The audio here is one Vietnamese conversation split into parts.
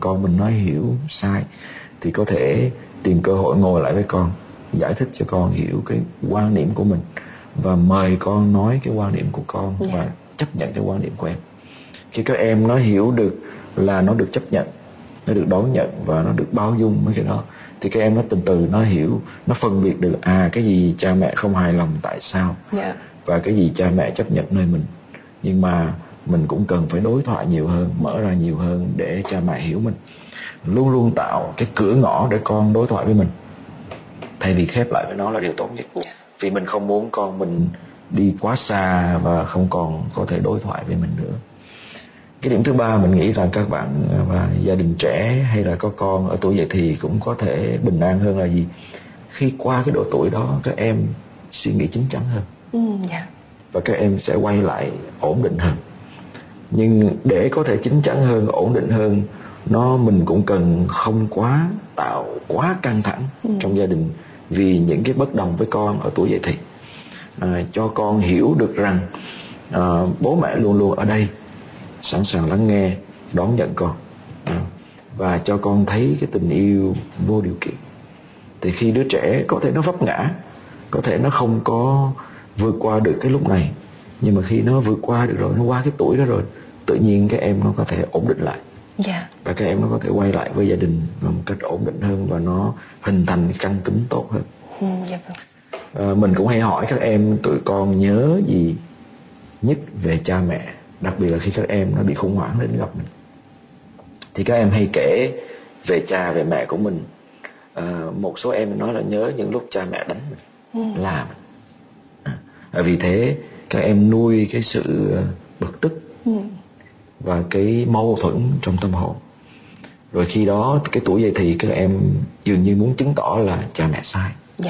con mình nói hiểu sai thì có thể tìm cơ hội ngồi lại với con, giải thích cho con hiểu cái quan điểm của mình và mời con nói cái quan điểm của con và chấp nhận cái quan điểm của em. Khi các em nó hiểu được là nó được chấp nhận, nó được đón nhận và nó được bao dung với cái đó, thì các em nó từ từ nó hiểu, nó phân biệt được cái gì cha mẹ không hài lòng tại sao, và cái gì cha mẹ chấp nhận nơi mình. Nhưng mà mình cũng cần phải đối thoại nhiều hơn, mở ra nhiều hơn để cha mẹ hiểu mình. Luôn luôn tạo cái cửa ngõ để con đối thoại với mình, thay vì khép lại với nó là điều tốt nhất. Vì mình không muốn con mình đi quá xa và không còn có thể đối thoại với mình nữa. Cái điểm thứ ba mình nghĩ là các bạn và gia đình trẻ hay là có con ở tuổi dậy thì cũng có thể bình an hơn là gì? Khi qua cái độ tuổi đó các em suy nghĩ chín chắn hơn. Và các em sẽ quay lại ổn định hơn. Nhưng để có thể chín chắn hơn, ổn định hơn, mình cũng cần không quá tạo quá căng thẳng trong gia đình vì những cái bất đồng với con ở tuổi dậy thì. Cho con hiểu được rằng bố mẹ luôn luôn ở đây, sẵn sàng lắng nghe, đón nhận con, và cho con thấy cái tình yêu vô điều kiện. Thì khi đứa trẻ có thể nó vấp ngã, có thể nó không có vượt qua được cái lúc này, nhưng mà khi nó vượt qua được rồi, nó qua cái tuổi đó rồi, tự nhiên các em nó có thể ổn định lại. Và các em nó có thể quay lại với gia đình một cách ổn định hơn và nó hình thành cái căn tính tốt hơn. Mình cũng hay hỏi các em tụi con nhớ gì nhất về cha mẹ, đặc biệt là khi các em nó bị khủng hoảng đến gặp mình. Thì các em hay kể về cha về mẹ của mình. Một số em nói là nhớ những lúc cha mẹ đánh mình, la mình. Vì thế các em nuôi cái sự bực tức và cái mâu thuẫn trong tâm hồn. Rồi khi đó cái tuổi dậy thì các em dường như muốn chứng tỏ là cha mẹ sai.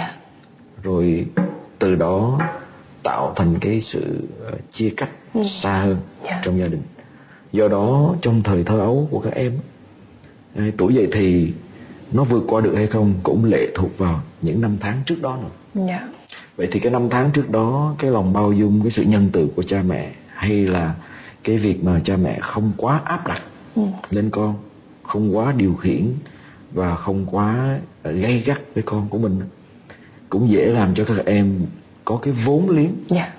Rồi từ đó tạo thành cái sự chia cách xa hơn trong gia đình. Do đó trong thời thơ ấu của các em, tuổi dậy thì nó vượt qua được hay không cũng lệ thuộc vào những năm tháng trước đó nữa. Vậy thì cái năm tháng trước đó, cái lòng bao dung, cái sự nhân từ của cha mẹ, hay là cái việc mà cha mẹ không quá áp đặt lên con, không quá điều khiển và không quá gay gắt với con của mình, cũng dễ làm cho các em có cái vốn liếng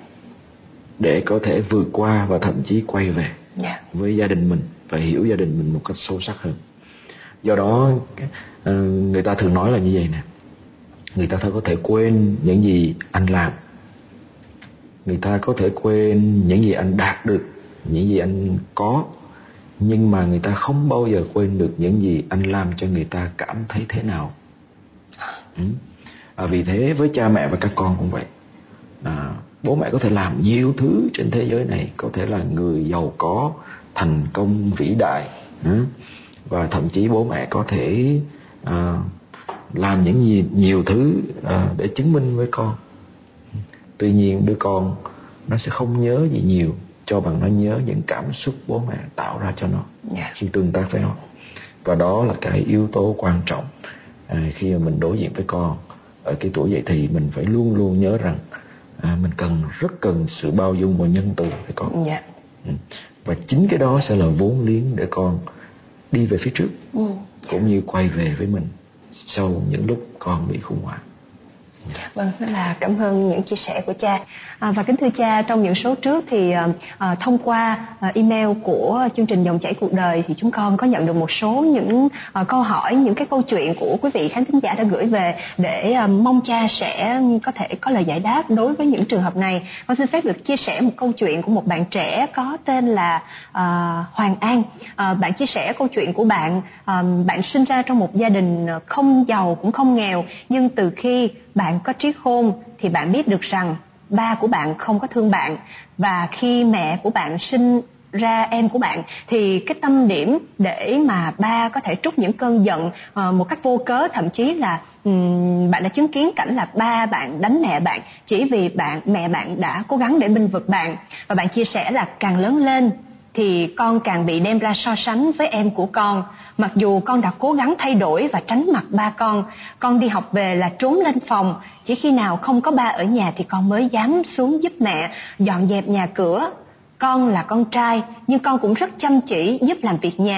để có thể vượt qua và thậm chí quay về với gia đình mình và hiểu gia đình mình một cách sâu sắc hơn. Do đó người ta thường nói là như vậy nè, người ta có thể quên những gì anh làm, người ta có thể quên những gì anh đạt được, những gì anh có, nhưng mà người ta không bao giờ quên được những gì anh làm cho người ta cảm thấy thế nào. Vì thế với cha mẹ và các con cũng vậy. Bố mẹ có thể làm nhiều thứ trên thế giới này, có thể là người giàu có, thành công vĩ đại, và thậm chí bố mẹ có thể làm những nhiều thứ để chứng minh với con. Tuy nhiên đứa con nó sẽ không nhớ gì nhiều cho bằng nó nhớ những cảm xúc bố mẹ tạo ra cho nó khi tương tác với nó. Và đó là cái yếu tố quan trọng khi mà mình đối diện với con ở cái tuổi dậy thì. Mình phải luôn luôn nhớ rằng mình rất cần sự bao dung và nhân từ với con. Và chính cái đó sẽ là vốn liếng để con đi về phía trước, cũng như quay về với mình sau những lúc con bị khủng hoảng. Vâng, rất là cảm ơn những chia sẻ của cha. Và kính thưa cha, trong những số trước thì thông qua email của chương trình Dòng chảy cuộc đời thì chúng con có nhận được một số những câu hỏi, những cái câu chuyện của quý vị khán thính giả đã gửi về để mong cha sẽ có thể có lời giải đáp đối với những trường hợp này. Con xin phép được chia sẻ một câu chuyện của một bạn trẻ có tên là Hoàng An. Bạn chia sẻ câu chuyện của bạn. Bạn sinh ra trong một gia đình không giàu cũng không nghèo, nhưng từ khi bạn có trí khôn thì bạn biết được rằng ba của bạn không có thương bạn, và khi mẹ của bạn sinh ra em của bạn thì cái tâm điểm để mà ba có thể trút những cơn giận một cách vô cớ, thậm chí là bạn đã chứng kiến cảnh là ba bạn đánh mẹ bạn chỉ vì mẹ bạn đã cố gắng để bênh vực bạn. Và bạn chia sẻ là càng lớn lên thì con càng bị đem ra so sánh với em của con. Mặc dù con đã cố gắng thay đổi và tránh mặt ba con đi học về là trốn lên phòng, chỉ khi nào không có ba ở nhà thì con mới dám xuống giúp mẹ dọn dẹp nhà cửa. Con là con trai nhưng con cũng rất chăm chỉ giúp làm việc nhà.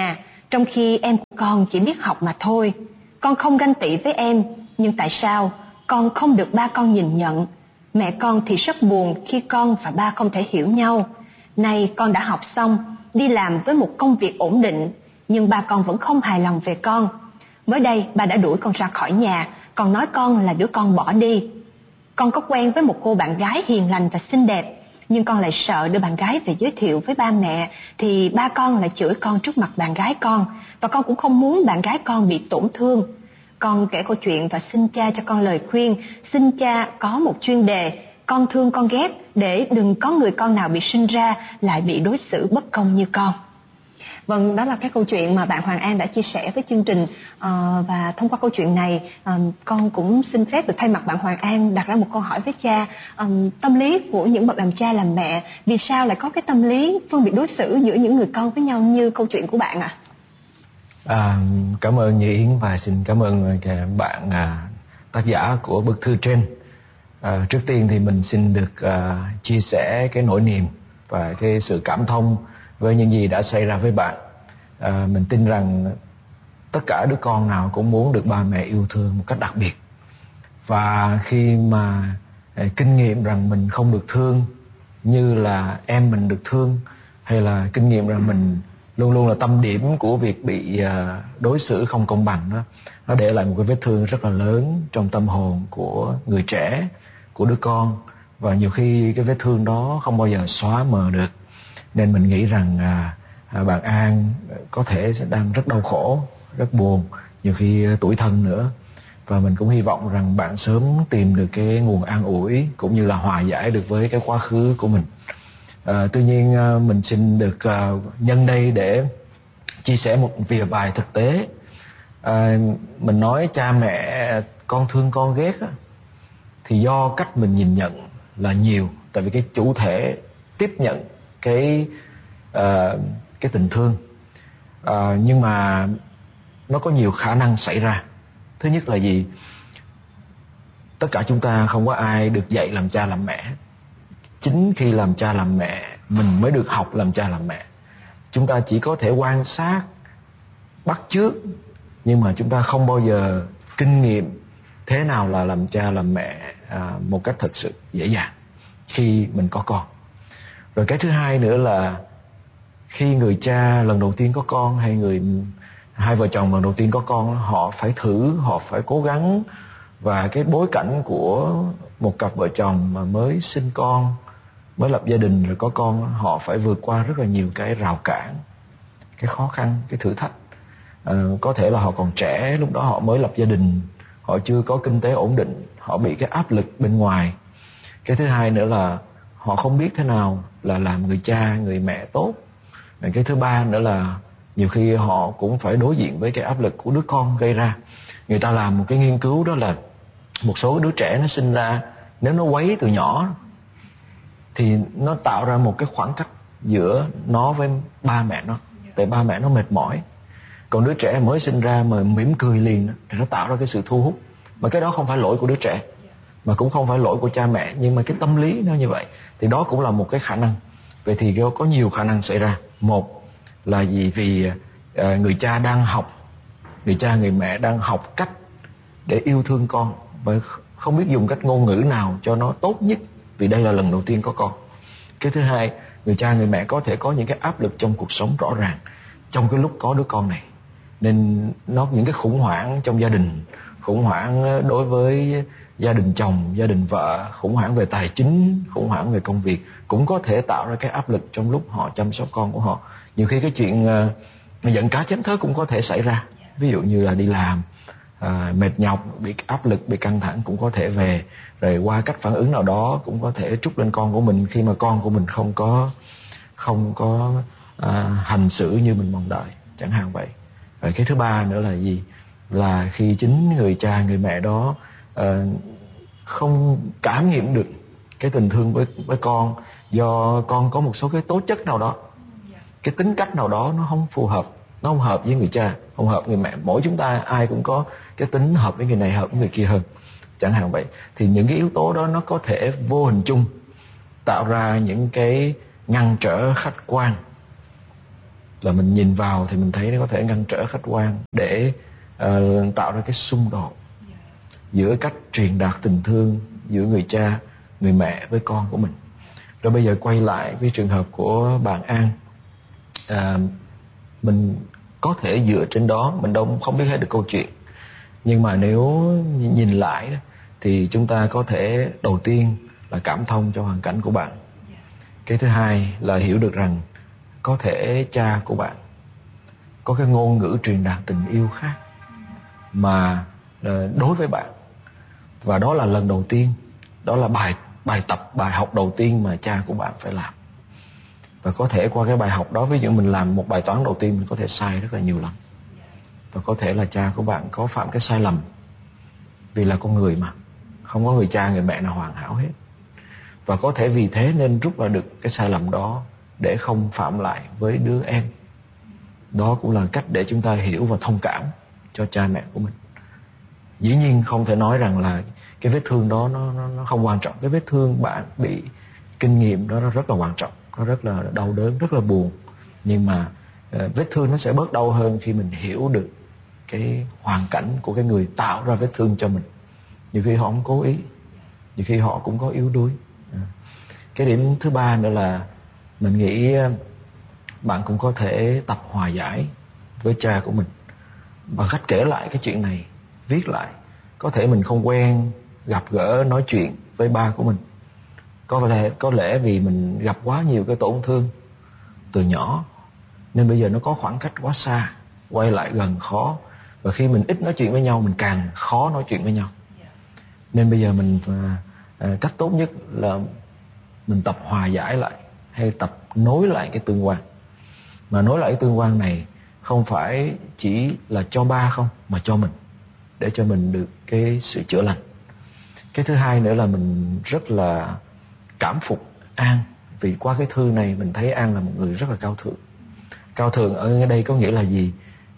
trong khi em của con chỉ biết học mà thôi. Con không ganh tị với em, nhưng tại sao con không được ba con nhìn nhận? Mẹ con thì rất buồn khi con và ba không thể hiểu nhau. Nay con đã học xong, đi làm với một công việc ổn định, nhưng ba con vẫn không hài lòng về con. Mới đây ba đã đuổi con ra khỏi nhà, còn nói con là đứa con bỏ đi. Con có quen với một cô bạn gái hiền lành và xinh đẹp, nhưng con lại sợ đưa bạn gái về giới thiệu với ba mẹ thì ba con lại chửi con trước mặt bạn gái con, và con cũng không muốn bạn gái con bị tổn thương. Con kể câu chuyện và xin cha cho con lời khuyên. Xin cha có một chuyên đề con thương con ghét, để đừng có người con nào bị sinh ra lại bị đối xử bất công như con. Vâng, đó là cái câu chuyện mà bạn Hoàng An đã chia sẻ với chương trình, và thông qua câu chuyện này con cũng xin phép được thay mặt bạn Hoàng An đặt ra một câu hỏi với cha. Tâm lý của những bậc làm cha làm mẹ, vì sao lại có cái tâm lý phân biệt đối xử giữa những người con với nhau như câu chuyện của bạn ạ? Cảm ơn Như Yến và xin cảm ơn bạn tác giả của bức thư trên. Trước tiên thì mình xin được chia sẻ cái nỗi niềm và cái sự cảm thông với những gì đã xảy ra với bạn. Mình tin rằng tất cả đứa con nào cũng muốn được ba mẹ yêu thương một cách đặc biệt. Và khi mà kinh nghiệm rằng mình không được thương như là em mình được thương, hay là kinh nghiệm rằng mình luôn luôn là tâm điểm của việc bị đối xử không công bằng đó, nó để lại một cái vết thương rất là lớn trong tâm hồn của người trẻ, của đứa con. Và nhiều khi cái vết thương đó không bao giờ xóa mờ được. Nên mình nghĩ rằng bạn An có thể sẽ đang rất đau khổ, rất buồn, nhiều khi tủi thân nữa. Và mình cũng hy vọng rằng bạn sớm tìm được cái nguồn an ủi cũng như là hòa giải được với cái quá khứ của mình. Tuy nhiên mình xin được nhân đây để chia sẻ một vài thực tế. Mình nói cha mẹ con thương con ghét á, thì do cách mình nhìn nhận là nhiều. Tại vì cái chủ thể tiếp nhận cái tình thương, nhưng mà nó có nhiều khả năng xảy ra. Thứ nhất là gì? Tất cả chúng ta không có ai được dạy làm cha làm mẹ. Chính khi làm cha làm mẹ mình mới được học làm cha làm mẹ. Chúng ta chỉ có thể quan sát, bắt chước, nhưng mà chúng ta không bao giờ kinh nghiệm thế nào là làm cha làm mẹ một cách thật sự dễ dàng khi mình có con. Rồi cái thứ hai nữa là khi người cha lần đầu tiên có con, hay hai vợ chồng lần đầu tiên có con, họ phải thử, họ phải cố gắng. Và cái bối cảnh của một cặp vợ chồng mà mới sinh con, mới lập gia đình rồi có con, họ phải vượt qua rất là nhiều cái rào cản, cái khó khăn, cái thử thách. Có thể là họ còn trẻ, lúc đó họ mới lập gia đình, họ chưa có kinh tế ổn định, họ bị cái áp lực bên ngoài. Cái thứ hai nữa là họ không biết thế nào là làm người cha, người mẹ tốt. Cái thứ ba nữa là nhiều khi họ cũng phải đối diện với cái áp lực của đứa con gây ra. Người ta làm một cái nghiên cứu đó là một số đứa trẻ nó sinh ra, nếu nó quấy từ nhỏ thì nó tạo ra một cái khoảng cách giữa nó với ba mẹ nó. Tại ba mẹ nó mệt mỏi. Còn đứa trẻ mới sinh ra mà mỉm cười liền thì nó tạo ra cái sự thu hút. Mà cái đó không phải lỗi của đứa trẻ, mà cũng không phải lỗi của cha mẹ, nhưng mà cái tâm lý nó như vậy. Thì đó cũng là một cái khả năng. Vậy thì có nhiều khả năng xảy ra. Một là gì? Vì người cha đang học, người cha người mẹ đang học cách để yêu thương con, và không biết dùng cách ngôn ngữ nào cho nó tốt nhất, vì đây là lần đầu tiên có con. Cái thứ hai, người cha người mẹ có thể có những cái áp lực trong cuộc sống rõ ràng trong cái lúc có đứa con này. Nên những cái khủng hoảng trong gia đình, khủng hoảng đối với gia đình chồng, gia đình vợ, khủng hoảng về tài chính, khủng hoảng về công việc cũng có thể tạo ra cái áp lực trong lúc họ chăm sóc con của họ. Nhiều khi cái chuyện giận cá chém thớt cũng có thể xảy ra. Ví dụ như là đi làm mệt nhọc, bị áp lực, bị căng thẳng cũng có thể về, rồi qua cách phản ứng nào đó cũng có thể trút lên con của mình khi mà con của mình không có hành xử như mình mong đợi, chẳng hạn vậy. Rồi cái thứ ba nữa là gì? Là khi chính người cha người mẹ đó không cảm nghiệm được cái tình thương với con, do con có một số cái tố chất nào đó, cái tính cách nào đó nó không phù hợp, nó không hợp với người cha, không hợp người mẹ. Mỗi chúng ta ai cũng có cái tính hợp với người này, hợp với người kia hơn, chẳng hạn vậy. Thì những cái yếu tố đó nó có thể vô hình chung tạo ra những cái ngăn trở khách quan là mình nhìn vào thì mình thấy nó có thể ngăn trở khách quan để tạo ra cái xung đột giữa cách truyền đạt tình thương giữa người cha, người mẹ với con của mình. Rồi bây giờ quay lại với trường hợp của bạn An, mình có thể dựa trên đó, mình đâu không biết hết được câu chuyện, nhưng mà nếu nhìn lại thì chúng ta có thể đầu tiên là cảm thông cho hoàn cảnh của bạn. Cái thứ hai là hiểu được rằng có thể cha của bạn có cái ngôn ngữ truyền đạt tình yêu khác mà đối với bạn, và đó là lần đầu tiên, đó là bài tập, bài học đầu tiên mà cha của bạn phải làm. Và có thể qua cái bài học đó, ví dụ mình làm một bài toán đầu tiên, mình có thể sai rất là nhiều lần, và có thể là cha của bạn có phạm cái sai lầm, vì là con người mà, không có người cha người mẹ nào hoàn hảo hết. Và có thể vì thế nên rút ra được cái sai lầm đó để không phạm lại với đứa em. Đó cũng là cách để chúng ta hiểu và thông cảm cho cha mẹ của mình. Dĩ nhiên không thể nói rằng là cái vết thương đó nó không quan trọng. Cái vết thương bạn bị kinh nghiệm đó nó rất là quan trọng, nó rất là đau đớn, rất là buồn. Nhưng mà vết thương nó sẽ bớt đau hơn khi mình hiểu được cái hoàn cảnh của cái người tạo ra vết thương cho mình. Nhiều khi họ không cố ý, nhiều khi họ cũng có yếu đuối. Cái điểm thứ ba nữa là mình nghĩ bạn cũng có thể tập hòa giải với cha của mình bằng cách kể lại cái chuyện này, viết lại. Có thể mình không quen gặp gỡ nói chuyện với ba của mình, có lẽ vì mình gặp quá nhiều cái tổn thương từ nhỏ nên bây giờ nó có khoảng cách quá xa, quay lại gần khó. Và khi mình ít nói chuyện với nhau, mình càng khó nói chuyện với nhau. Nên bây giờ mình cách tốt nhất là mình tập hòa giải lại, hay tập nối lại cái tương quan. Mà nối lại cái tương quan này không phải chỉ là cho ba không, mà cho mình, để cho mình được cái sự chữa lành. Cái thứ hai nữa là mình rất là cảm phục An, vì qua cái thư này mình thấy An là một người rất là cao thượng. Cao thượng ở đây có nghĩa là gì?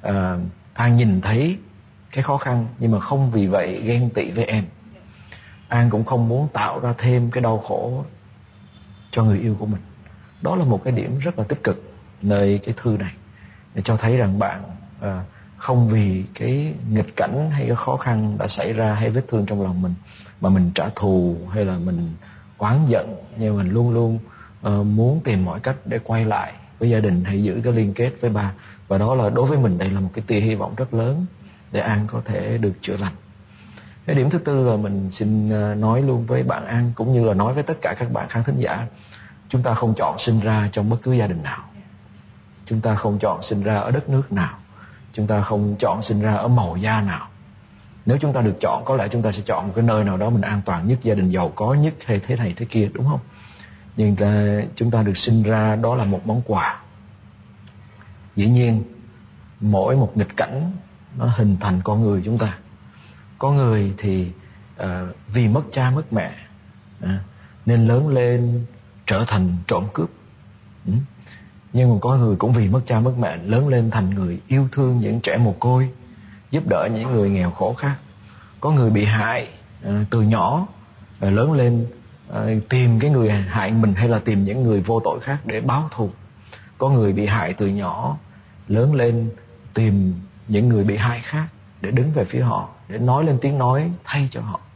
An nhìn thấy cái khó khăn nhưng mà không vì vậy ghen tị với em. An cũng không muốn tạo ra thêm cái đau khổ cho người yêu của mình. Đó là một cái điểm rất là tích cực nơi cái thư này, để cho thấy rằng bạn không vì cái nghịch cảnh hay cái khó khăn đã xảy ra hay vết thương trong lòng mình mà mình trả thù hay là mình oán giận, nhưng mình luôn luôn muốn tìm mọi cách để quay lại với gia đình hay giữ cái liên kết với ba. Và đó là đối với mình đây là một cái tia hy vọng rất lớn để An có thể được chữa lành. Cái điểm thứ tư là mình xin nói luôn với bạn An, cũng như là nói với tất cả các bạn khán thính giả, chúng ta không chọn sinh ra trong bất cứ gia đình nào, chúng ta không chọn sinh ra ở đất nước nào, chúng ta không chọn sinh ra ở màu da nào. Nếu chúng ta được chọn, có lẽ chúng ta sẽ chọn một cái nơi nào đó mình an toàn nhất, gia đình giàu có nhất hay thế này thế kia, đúng không? Nhưng chúng ta được sinh ra đó là một món quà. Dĩ nhiên mỗi một nghịch cảnh nó hình thành con người chúng ta. Có người thì vì mất cha mất mẹ nên lớn lên trở thành trộm cướp. Nhưng mà có người cũng vì mất cha mất mẹ lớn lên thành người yêu thương những trẻ mồ côi, giúp đỡ những người nghèo khổ khác. Có người bị hại từ nhỏ lớn lên tìm cái người hại mình hay là tìm những người vô tội khác để báo thù. Có người bị hại từ nhỏ lớn lên tìm những người bị hại khác để đứng về phía họ, để nói lên tiếng nói thay cho họ.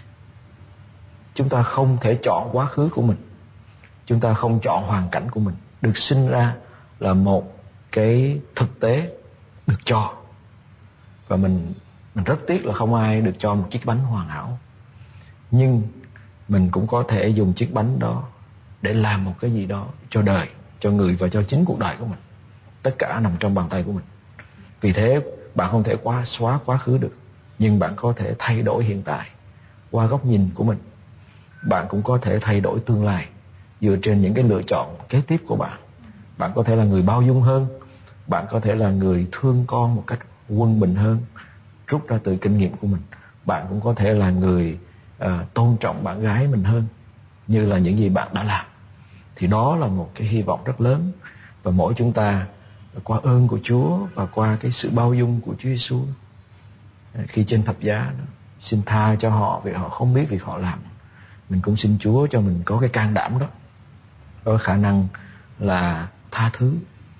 Chúng ta không thể chọn quá khứ của mình, chúng ta không chọn hoàn cảnh của mình. Được sinh ra là một cái thực tế được cho. Và mình rất tiếc là không ai được cho một chiếc bánh hoàn hảo. Nhưng mình cũng có thể dùng chiếc bánh đó để làm một cái gì đó cho đời, cho người và cho chính cuộc đời của mình. Tất cả nằm trong bàn tay của mình. Vì thế bạn không thể xóa quá khứ được, nhưng bạn có thể thay đổi hiện tại qua góc nhìn của mình. Bạn cũng có thể thay đổi tương lai dựa trên những cái lựa chọn kế tiếp của bạn. Bạn có thể là người bao dung hơn, bạn có thể là người thương con một cách quân bình hơn, rút ra từ kinh nghiệm của mình. Bạn cũng có thể là người tôn trọng bạn gái mình hơn, như là những gì bạn đã làm. Thì đó là một cái hy vọng rất lớn. Và mỗi chúng ta qua ơn của Chúa và qua cái sự bao dung của Chúa Giêsu, khi trên thập giá xin tha cho họ vì họ không biết việc họ làm, mình cũng xin Chúa cho mình có cái can đảm đó, có khả năng là tha thứ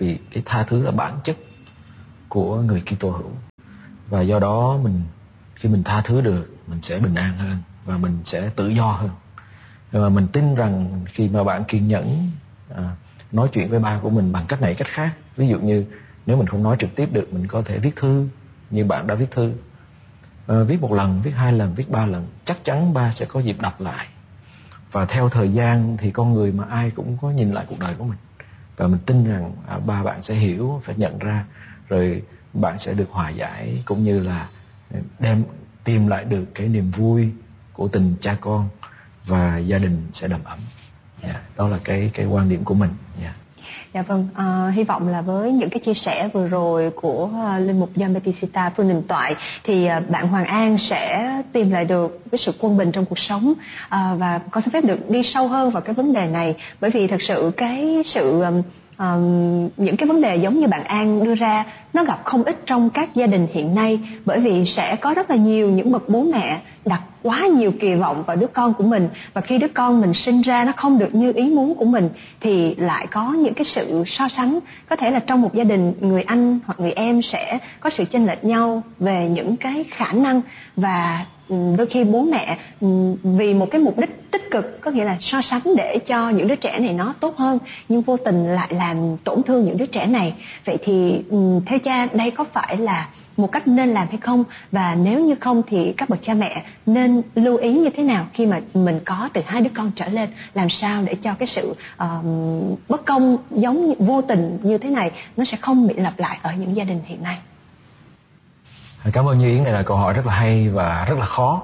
vì cái tha thứ là bản chất của người Kitô hữu. Và do đó khi mình tha thứ được, mình sẽ bình an hơn và mình sẽ tự do hơn. Và mình tin rằng khi mà bạn kiên nhẫn nói chuyện với ba của mình bằng cách này cách khác, ví dụ như nếu mình không nói trực tiếp được, mình có thể viết thư như bạn đã viết thư, viết 1 lần, viết 2 lần, viết 3 lần, chắc chắn ba sẽ có dịp đọc lại. Và theo thời gian thì con người mà ai cũng có nhìn lại cuộc đời của mình, và mình tin rằng ba bạn sẽ hiểu, phải nhận ra, rồi bạn sẽ được hòa giải, cũng như là tìm lại được cái niềm vui của tình cha con, và gia đình sẽ đầm ấm. Đó là cái quan điểm của mình. Dạ vâng, hy vọng là với những cái chia sẻ vừa rồi của Linh mục John Bautista Phương Đình Toại thì bạn Hoàng An sẽ tìm lại được cái sự quân bình trong cuộc sống, và con xin phép được đi sâu hơn vào cái vấn đề này, bởi vì thật sự những cái vấn đề giống như bạn An đưa ra nó gặp không ít trong các gia đình hiện nay, bởi vì sẽ có rất là nhiều những bậc bố mẹ đặt quá nhiều kỳ vọng vào đứa con của mình, và khi đứa con mình sinh ra nó không được như ý muốn của mình thì lại có những cái sự so sánh. Có thể là trong một gia đình, người anh hoặc người em sẽ có sự chênh lệch nhau về những cái khả năng, và đôi khi bố mẹ vì một cái mục đích tích cực, có nghĩa là so sánh để cho những đứa trẻ này nó tốt hơn, nhưng vô tình lại làm tổn thương những đứa trẻ này. Vậy thì theo cha, đây có phải là một cách nên làm hay không? Và nếu như không thì các bậc cha mẹ nên lưu ý như thế nào khi mà mình có từ 2 đứa con trở lên, làm sao để cho cái sự bất công giống như vô tình như thế này nó sẽ không bị lặp lại ở những gia đình hiện nay? Cảm ơn Như Yến, này là câu hỏi rất là hay và rất là khó.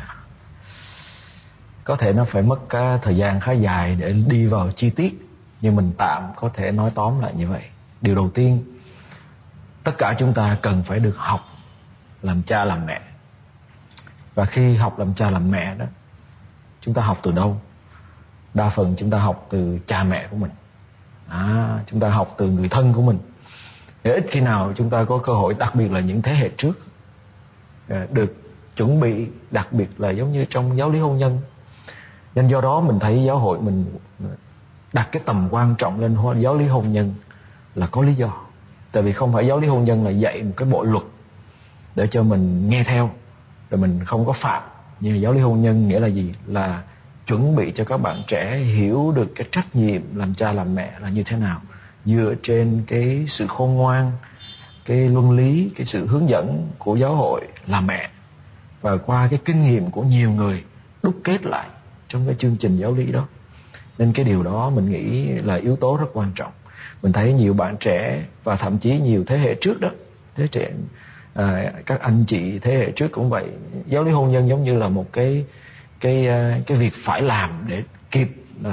Có thể nó phải mất thời gian khá dài để đi vào chi tiết, nhưng mình tạm có thể nói tóm lại như vậy. Điều đầu tiên, tất cả chúng ta cần phải được học làm cha làm mẹ. Và khi học làm cha làm mẹ đó, chúng ta học từ đâu? Đa phần chúng ta học từ cha mẹ của mình, chúng ta học từ người thân của mình. Để ít khi nào chúng ta có cơ hội, đặc biệt là những thế hệ trước, được chuẩn bị, đặc biệt là giống như trong giáo lý hôn nhân. Nên do đó mình thấy giáo hội mình đặt cái tầm quan trọng lên giáo lý hôn nhân là có lý do. Tại vì không phải giáo lý hôn nhân là dạy một cái bộ luật để cho mình nghe theo rồi mình không có phạm. Nhưng giáo lý hôn nhân nghĩa là gì? Là chuẩn bị cho các bạn trẻ hiểu được cái trách nhiệm làm cha làm mẹ là như thế nào, dựa trên cái sự khôn ngoan, cái luân lý, cái sự hướng dẫn của giáo hội là mẹ, và qua cái kinh nghiệm của nhiều người đúc kết lại trong cái chương trình giáo lý đó. Nên cái điều đó mình nghĩ là yếu tố rất quan trọng. Mình thấy nhiều bạn trẻ và thậm chí nhiều thế hệ trước đó, thế trẻ, các anh chị thế hệ trước cũng vậy, giáo lý hôn nhân giống như là một cái việc phải làm để kịp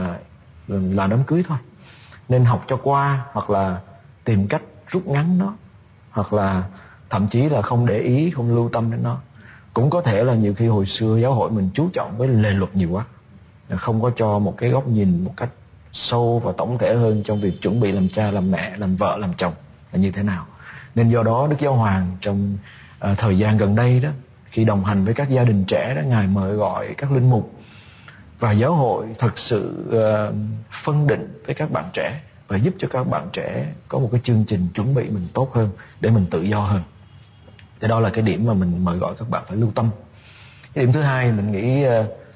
là đám cưới thôi. Nên học cho qua, hoặc là tìm cách rút ngắn nó, hoặc là thậm chí là không để ý, không lưu tâm đến nó. Cũng có thể là nhiều khi hồi xưa giáo hội mình chú trọng với lề luật nhiều quá, không có cho một cái góc nhìn một cách sâu và tổng thể hơn trong việc chuẩn bị làm cha, làm mẹ, làm vợ, làm chồng là như thế nào. Nên do đó Đức Giáo Hoàng trong thời gian gần đây đó, khi đồng hành với các gia đình trẻ đó, Ngài mời gọi các linh mục và giáo hội thật sự phân định với các bạn trẻ và giúp cho các bạn trẻ có một cái chương trình chuẩn bị mình tốt hơn để mình tự do hơn. Thì đó là cái điểm mà mình mời gọi các bạn phải lưu tâm. Cái điểm thứ hai mình nghĩ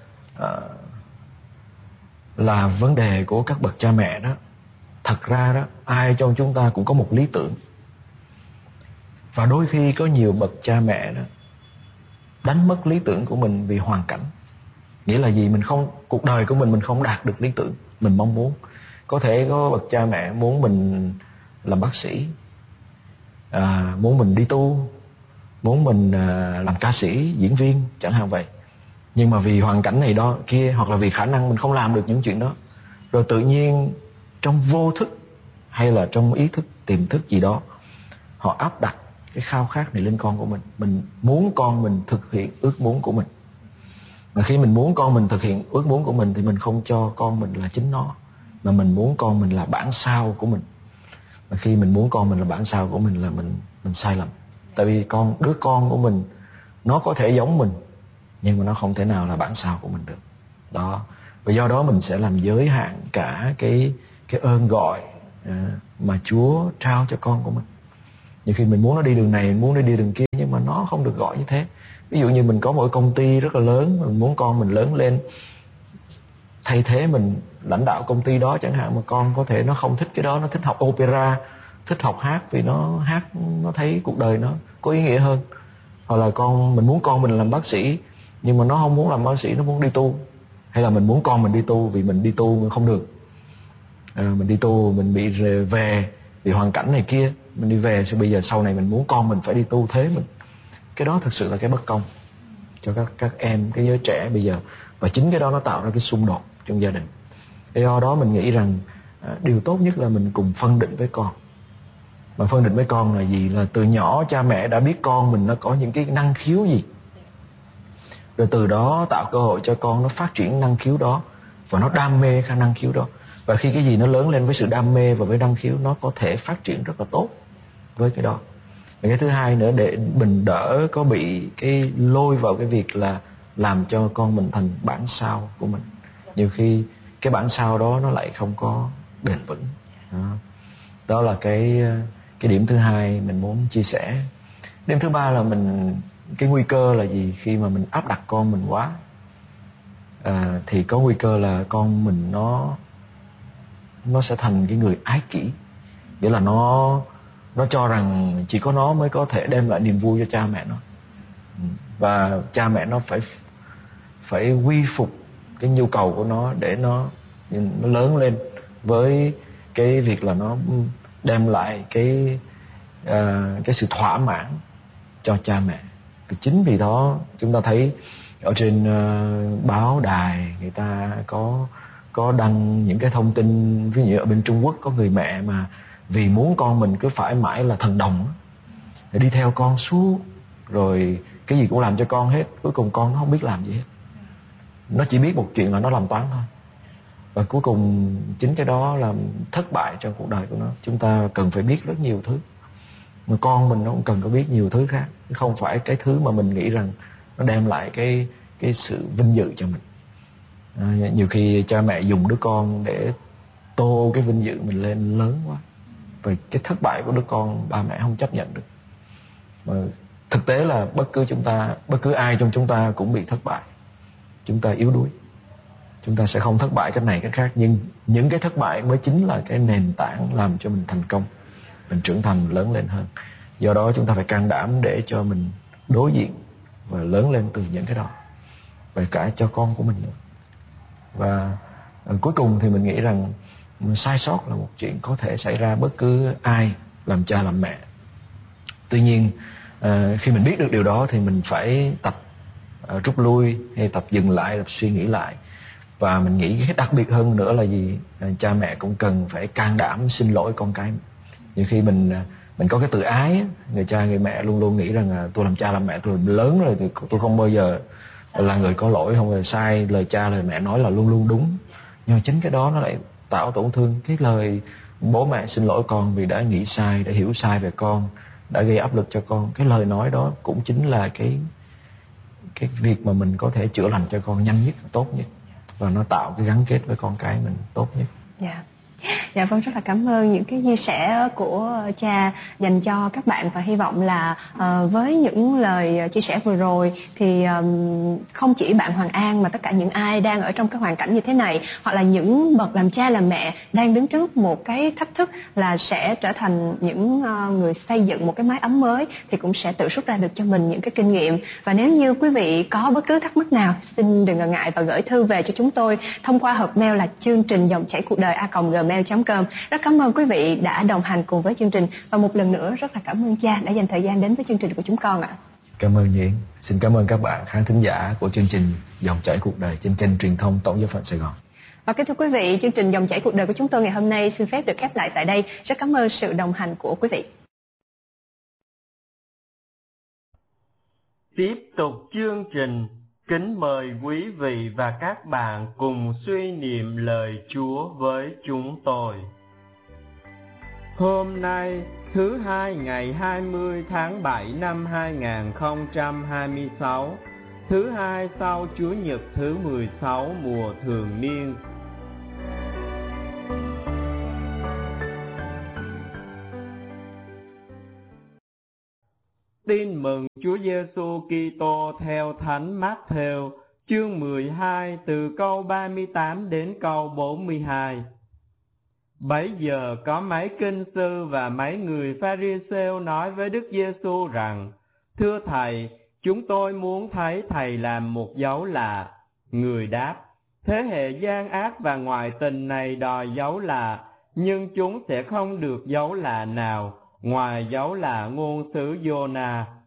là vấn đề của các bậc cha mẹ đó. Thật ra đó, ai trong chúng ta cũng có một lý tưởng. Và đôi khi có nhiều bậc cha mẹ đó đánh mất lý tưởng của mình vì hoàn cảnh. Nghĩa là gì? Cuộc đời của mình không đạt được lý tưởng mình mong muốn. Có thể có bậc cha mẹ muốn mình làm bác sĩ, muốn mình đi tu, muốn mình làm ca sĩ, diễn viên chẳng hạn vậy. Nhưng mà vì hoàn cảnh này đó kia, hoặc là vì khả năng mình không làm được những chuyện đó, rồi tự nhiên trong vô thức hay là trong ý thức, tiềm thức gì đó, họ áp đặt cái khao khát này lên con của mình. Mình muốn con mình thực hiện ước muốn của mình. Mà khi mình muốn con mình thực hiện ước muốn của mình thì mình không cho con mình là chính nó, mà mình muốn con mình là bản sao của mình. Mà khi mình muốn con mình là bản sao của mình là mình sai lầm. Tại vì đứa con của mình nó có thể giống mình, nhưng mà nó không thể nào là bản sao của mình được. Đó. Và do đó mình sẽ làm giới hạn cả cái ơn gọi mà Chúa trao cho con của mình. Nhiều khi mình muốn nó đi đường này, muốn nó đi đường kia, nhưng mà nó không được gọi như thế. Ví dụ như mình có một công ty rất là lớn, mình muốn con mình lớn lên, thay thế mình lãnh đạo công ty đó chẳng hạn, mà con có thể nó không thích cái đó, nó thích học opera, thích học hát, vì nó hát nó thấy cuộc đời nó có ý nghĩa hơn. Hoặc là mình muốn con mình làm bác sĩ, nhưng mà nó không muốn làm bác sĩ, nó muốn đi tu. Hay là mình muốn con mình đi tu, vì mình đi tu không được, mình đi tu mình bị về vì hoàn cảnh này kia, mình đi về, thì bây giờ sau này mình muốn con mình phải đi tu, thế mình, cái đó thực sự là cái bất công cho các em, cái giới trẻ bây giờ. Và chính cái đó nó tạo ra cái xung đột trong gia đình. Do đó mình nghĩ rằng điều tốt nhất là mình cùng phân định với con. Mà phân định với con là gì? Là từ nhỏ cha mẹ đã biết con mình nó có những cái năng khiếu gì, rồi từ đó tạo cơ hội cho con nó phát triển năng khiếu đó, và nó đam mê khả năng khiếu đó. Và khi cái gì nó lớn lên với sự đam mê và với năng khiếu, nó có thể phát triển rất là tốt với cái đó. Và cái thứ hai nữa, để mình đỡ có bị cái lôi vào cái việc là làm cho con mình thành bản sao của mình. Nhiều khi cái bản sao đó nó lại không có bền vững. Đó là cái điểm thứ hai mình muốn chia sẻ. Điểm thứ ba là cái nguy cơ là gì? Khi mà mình áp đặt con mình quá, thì có nguy cơ là con mình nó sẽ thành cái người ái kỷ. Nghĩa là nó cho rằng chỉ có nó mới có thể đem lại niềm vui cho cha mẹ nó, và cha mẹ nó phải quy phục cái nhu cầu của nó để nó lớn lên với cái việc là nó đem lại cái sự thỏa mãn cho cha mẹ. Thì chính vì đó chúng ta thấy ở trên báo đài người ta có đăng những cái thông tin, ví dụ ở bên Trung Quốc có người mẹ mà vì muốn con mình cứ phải mãi là thần đồng để đi theo con suốt, rồi cái gì cũng làm cho con hết, cuối cùng con nó không biết làm gì hết, nó chỉ biết một chuyện là nó làm toán thôi. Và cuối cùng chính cái đó làm thất bại trong cuộc đời của nó. Chúng ta cần phải biết rất nhiều thứ, mà con mình nó cũng cần có biết nhiều thứ khác, không phải cái thứ mà mình nghĩ rằng nó đem lại cái sự vinh dự cho mình. Nhiều khi cha mẹ dùng đứa con để tô cái vinh dự mình lên lớn quá, và cái thất bại của đứa con ba mẹ không chấp nhận được. Mà thực tế là bất cứ ai trong chúng ta cũng bị thất bại. Chúng ta yếu đuối, chúng ta sẽ không thất bại cách này cách khác, nhưng những cái thất bại mới chính là cái nền tảng làm cho mình thành công, mình trưởng thành lớn lên hơn. Do đó chúng ta phải can đảm để cho mình đối diện và lớn lên từ những cái đó, và cả cho con của mình nữa. Và cuối cùng thì mình nghĩ rằng sai sót là một chuyện có thể xảy ra bất cứ ai làm cha làm mẹ. Tuy nhiên khi mình biết được điều đó thì mình phải tập rút lui, hay tập dừng lại, tập suy nghĩ lại. Và mình nghĩ cái đặc biệt hơn nữa là gì? Cha mẹ cũng cần phải can đảm xin lỗi con cái. Nhiều khi mình có cái tự ái, người cha người mẹ luôn luôn nghĩ rằng tôi làm cha làm mẹ, tôi lớn rồi, tôi không bao giờ là người có lỗi, không bao giờ sai, lời cha lời mẹ nói là luôn luôn đúng. Nhưng mà chính cái đó nó lại tạo tổn thương. Cái lời bố mẹ xin lỗi con vì đã nghĩ sai, đã hiểu sai về con, đã gây áp lực cho con, cái lời nói đó cũng chính là cái việc mà mình có thể chữa lành cho con nhanh nhất, tốt nhất, và nó tạo cái gắn kết với con cái mình tốt nhất. Dạ vâng, rất là cảm ơn những cái chia sẻ của cha dành cho các bạn, và hy vọng là với những lời chia sẻ vừa rồi thì không chỉ bạn Hoàng An mà tất cả những ai đang ở trong cái hoàn cảnh như thế này, hoặc là những bậc làm cha làm mẹ đang đứng trước một cái thách thức là sẽ trở thành những người xây dựng một cái mái ấm mới, thì cũng sẽ tự rút ra được cho mình những cái kinh nghiệm. Và nếu như quý vị có bất cứ thắc mắc nào, xin đừng ngần ngại và gửi thư về cho chúng tôi thông qua hộp mail là chương trình dòng chảy cuộc đời @gmail.com. Rất cảm ơn quý vị đã đồng hành cùng với chương trình, và một lần nữa rất là cảm ơn cha đã dành thời gian đến với chương trình của chúng con ạ. Cảm ơn Nhi. Xin cảm ơn các bạn khán thính giả của chương trình Dòng chảy cuộc đời trên kênh truyền thông Tổng giáo phận Sài Gòn. Và kính thưa quý vị, chương trình Dòng chảy cuộc đời của chúng tôi ngày hôm nay xin phép được khép lại tại đây. Rất cảm ơn sự đồng hành của quý vị. Tiếp tục chương trình, kính mời quý vị và các bạn cùng suy niệm lời Chúa với chúng tôi. Hôm nay, thứ Hai ngày 20 tháng 7 năm 2026, thứ Hai sau Chúa Nhật thứ 16 mùa thường niên. Tin mừng Chúa Giêsu Kitô theo Thánh Mát-thêu, chương 12 từ câu 38 đến câu 42. Bấy giờ có mấy kinh sư và mấy người Pha-ri-sêu nói với Đức Giêsu rằng: Thưa Thầy, chúng tôi muốn thấy Thầy làm một dấu lạ. Người đáp: Thế hệ gian ác và ngoại tình này đòi dấu lạ, nhưng chúng sẽ không được dấu lạ nào, ngoài dấu lạ ngôn sứ Giô-na.